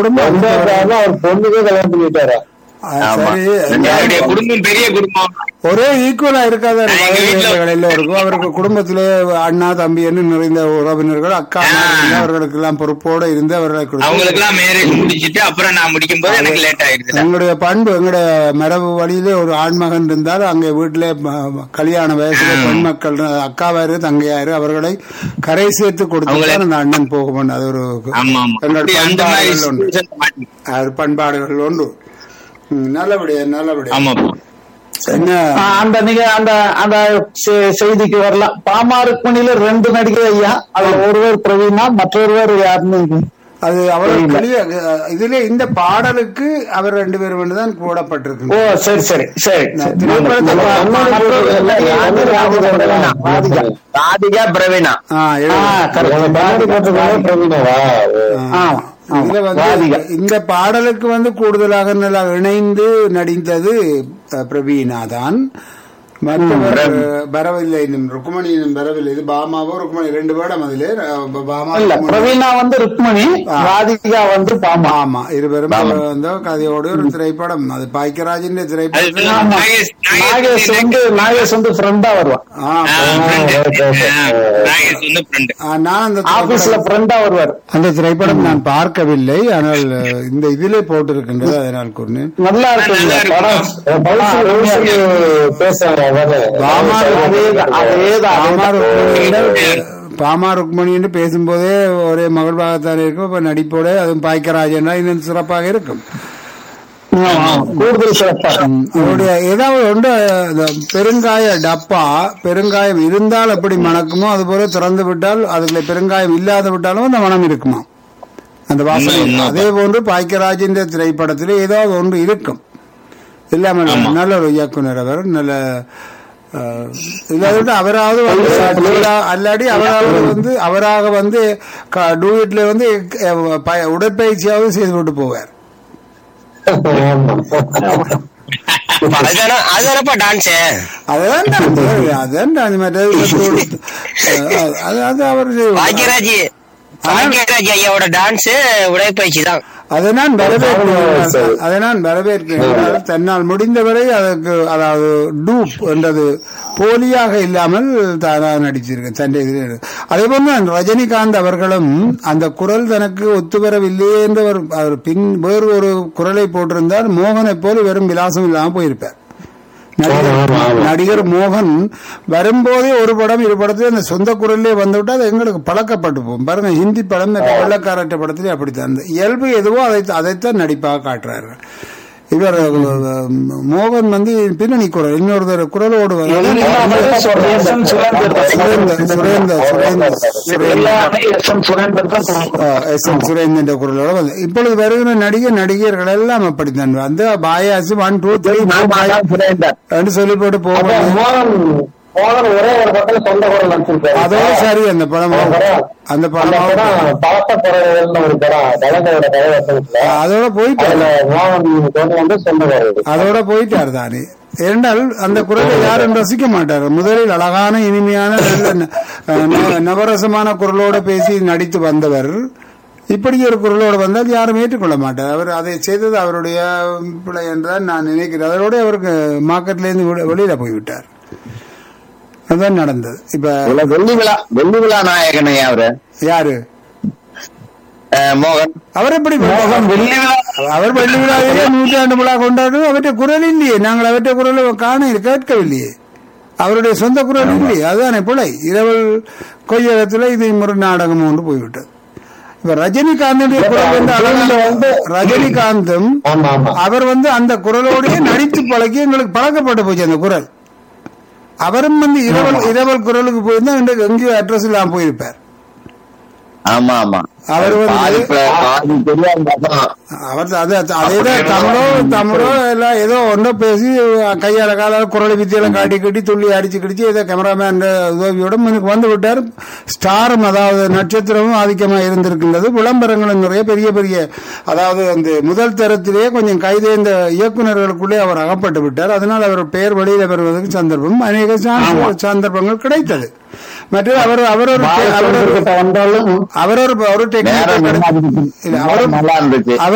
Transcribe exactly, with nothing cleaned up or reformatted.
குடும்பம் அவர் பொண்ணுக்கே கல்யாணம் பண்ணிட்டாரா? சரி, குடும்பம் பெரிய குடும்பம், ஒரே ஈக்குவலா இருக்காத எல்லோருக்கும். அவருக்கு குடும்பத்திலே அண்ணா தம்பி என்று நிறைந்த உறவினர்கள், அக்கா அவர்களுக்கு எல்லாம் பொறுப்போட இருந்து அவர்களுக்கு மேரேஜ் முடிச்சிட்டு அப்புறம் நான் முடிக்கும் போது எனக்கு லேட் ஆயிடுச்சு. எங்களுடைய பண்பு, எங்களுடைய மரபு வழியிலே ஒரு ஆண்மகன் இருந்தால் அங்கே வீட்டிலே கல்யாண வயசுல பெண் மக்கள் அக்காவாரு தங்கையாரு அவர்களை கரை சேர்த்து கொடுத்து அந்த அண்ணன் போகும். அது ஒரு பண்பாடுகள் ஒன்று, பண்பாடுகள் ஒன்று. நல்லபடியா நல்லபடியா. அந்த நீங்க அந்த அந்த செய்திக்கு வரலாம். பாமா ருக்மணியில ரெண்டு நடிகை ஐயா, அதுல ஒருவர் பிரவீனா, மற்றொருவர் யாருன்னு அது அவர்கள் இதுல இந்த பாடலுக்கு அவர் ரெண்டு பேரும் தான் கூடப்பட்டிருக்கு. ஓ சரி சரி சரி. ராதிகா பிரவீனா. இந்த பாடலுக்கு வந்து கூடுதலாக நல்லா இணைந்து நடித்தது பிரவீனா தான். வரவில்லை, ருக்மணி வரவில்லை. இது பாமாவோ ருக்மணி ரெண்டு பேரும் அதிலே. பிரவீனா வந்து ருக்மணி, ராதிகா வந்து பாமா. ஆமா, இருவரும் வந்து கதையோடு ஒரு திரைப்படம். அது பாக்கியராஜின் திரைப்படம். நாகேஷ் வந்து நாகேஷ் வந்து ஃப்ரெண்டா வருவான். நான் அந்த ஆபீஸ்ல ஃப்ரெண்டா வருவார். அந்த திரைப்படம் நான் பார்க்கவில்லை, ஆனால் இந்த இதிலே போட்டிருக்கின்றது, அதனால் கூறினேன். நல்லா இருக்கு பேசுறாங்க. பாமா ருக்மணி என்று பேசும்போதே ஒரே மகிழ்வாகத்தான் இருக்கும். இப்ப நடிப்போட அதுவும் பாய்க்கராஜன் இன்னும் சிறப்பாக இருக்கும். கூடுதல் சிறப்பாக அவருடைய ஏதாவது ஒன்று பெருங்காய டப்பா, பெருங்காயம் இருந்தால் எப்படி மணக்குமோ அது போல திறந்து விட்டால் அதுல பெருங்காயம் இல்லாத விட்டாலும் அந்த மனம் இருக்குமா அந்த வாசனை. அதே போன்று பாய்க்கராஜின் திரைப்படத்திலே ஏதாவது ஒன்று இருக்கும் இல்லாமல். நல்ல ஒரு இயக்குனர் அவர். நல்ல இல்லாத அவராவது வந்து அல்லாடி அவராவது வந்து அவராக வந்து டூயிட்ல வந்து உடற்பயிற்சியாவது செய்து கொண்டு போவார். அதான் அவர் உடற்பயிற்சி தான். அதை நான் வரவேற்கிறேன், அதை நான் வரவேற்கிறேன். தன்னால் முடிந்தவரை அதற்கு, அதாவது டூப் என்றது போலியாக இல்லாமல் தானா நடிச்சிருக்கேன் தன்னை. அதே போல ரஜினிகாந்த் அவர்களும் அந்த குரல் தனக்கு ஒத்துவரவில்லையே என்று அவர் பின் வேறு ஒரு குரலை போட்டிருந்தால் மோகனை போல வெறும் விலாசம் இல்லாமல் போயிருப்பார். நடிகர் மோகன் வரும்போதே ஒரு படம் இரு படத்துல அந்த சொந்த குரல்லே வந்துவிட்டா அது எங்களுக்கு பழக்கப்பட்டு போகும். பாருங்க, ஹிந்தி படம் வெள்ளக்காரட்ட படத்திலே அப்படித்தான் இயல்பு எதுவோ அதை அதைத்தான் நடிப்பாக காட்டுறார்கள். இவர் மோகன் வந்து பின்னணி குரல் இன்னொரு குரலோடு சுரேந்திர குரலோட வந்து இப்பொழுது வருகிற நடிகர் நடிகர்கள் எல்லாம் அப்படித்தான். அந்த பாயாசு ஒன் டூ த்ரீ சொல்லி போட்டு போவோம். அதோட சரி, அந்த படம் அந்த படம் அதோட போயிட்டார் அதோட போயிட்டார் தானே. ஏனென்றால் அந்த குரலை யாரும் ரசிக்க மாட்டார். முதலில் அழகான இனிமையான நவரசமான குரலோட பேசி நடித்து வந்தவர் இப்படி ஒரு குரலோடு வந்தால் யாரும் ஏற்றுக்கொள்ள மாட்டார். அவர் அதை செய்தது அவருடைய பிள்ளை என்றுதான் நான் நினைக்கிறேன். அதோட அவருக்கு மார்க்கெட்ல இருந்து வெளியில போய்விட்டார். அதுதான் நடந்தது. இப்ப வெள்ளி விழா வெள்ளி விழா நாயகன் அவரு யாரு? மோகன். அவர் எப்படி அவர் வெள்ளி விழாவிலே நூற்றாண்டு விழா கொண்டாடு. அவற்றை குரல் இல்லையே, நாங்கள் அவற்றை குரல் காண கேட்கவில்லையே, அவருடைய சொந்த குரல் இல்லையே. அதுதானே பிழை. இரவல் கொய்யகத்துல இது ஒரு நாடகம் ஒன்று போய்விட்டது. இப்ப ரஜினிகாந்துடைய குரல் வந்து ரஜினிகாந்தும் அவர் வந்து அந்த குரலோடய நடித்து பழகி எங்களுக்கு பழக்கப்பட்டு போச்சு அந்த குரல். அவரும் வந்து இரவல் இரவல் குரலுக்கு போயிருந்தா இன்றைக்கு எங்கேயோ அட்ரஸ் இல்லாம போயிருப்பார். ஆமா ஆமா, அவர் வந்து அவர் அதேதான் தமிழோ தமிழோ எல்லாம் ஏதோ ஒன்றோ பேசி கையால கால குரலை வித்தியெல்லாம் காட்டி கட்டி துள்ளி அடிச்சு கடிச்சு ஏதோ கேமராமேன் உதவியோட எனக்கு வந்து விட்டார். ஸ்டாரும் அதாவது நட்சத்திரமும் ஆதிக்கமாக இருந்திருக்கின்றது. விளம்பரங்களும் நிறைய பெரிய பெரிய, அதாவது அந்த முதல் தரத்திலேயே கொஞ்சம் கைதேர்ந்த இயக்குநர்களுக்குள்ளே அவர் அகப்பட்டு விட்டார். அதனால் அவர் பெயர் வெளியில பெறுவதற்கு சந்தர்ப்பம் அநேக சந்தர்ப்பங்கள் கிடைத்தது. மற்றது அவர் அவரொரு அவரொரு அவரொரு டெக்னிக்